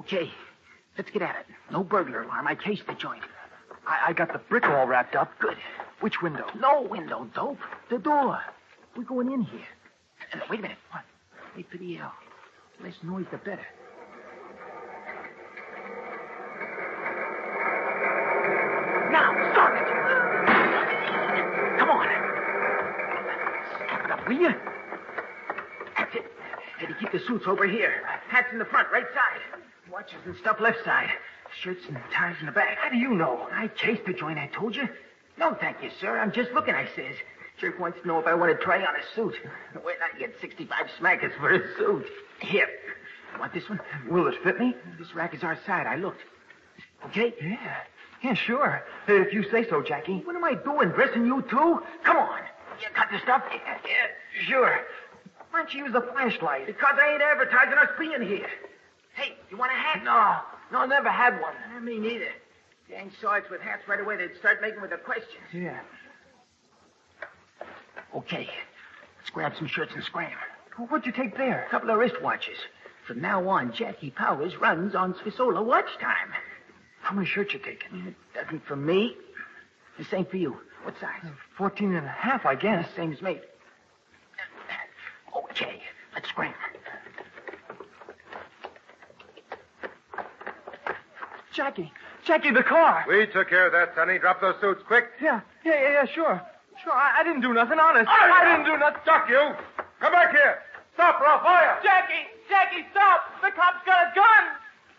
Okay, let's get at it. No burglar alarm. I cased the joint. I got the brick all wrapped up. Good. Which window? No window, dope. The door. We're going in here. Wait a minute. What? Wait for the yell. Less noise, the better. Now, start it. Come on. Step it up, will you? That's it. Eddie, keep the suits over here. Hats in the front, right side. Watches and stuff left side. Shirts and ties in the back. How do you know? I cased the joint, I told you. No, thank you, sir. I'm just looking, I says. Jerk wants to know if I want to try on a suit. Where did I get 65 smackers for a suit? Here. Want this one? Will it fit me? This rack is our side. I looked. Okay? Yeah, sure. If you say so, Jackie. What am I doing? Dressing you too? Come on. You got the stuff? Yeah, sure. Why don't you use the flashlight? Because I ain't advertising us being here. Hey, you want a hat? No, never had one. Me neither. Gang saw us with hats right away. They'd start making with the questions. Yeah. Okay. Let's grab some shirts and scram. Well, what'd you take there? A couple of wristwatches. From now on, Jackie Powers runs on Svisola watch time. How many shirts you taking? It doesn't for me. The same for you. What size? 14 and a half, I guess. Same as me. Okay. Let's scram. Jackie, the car. We took care of that, Sonny. Drop those suits, quick. Yeah, sure. Sure, I didn't do nothing, honest. I didn't do nothing. Duck you. Come back here. Stop or I'll fire. Jackie, stop! The cop's got a gun!